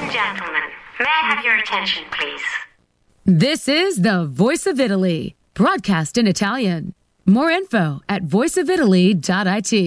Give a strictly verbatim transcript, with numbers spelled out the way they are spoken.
and gentlemen, may I have your attention, please? This is the Voice of Italy, broadcast in Italian. More info at voice of italy dot it.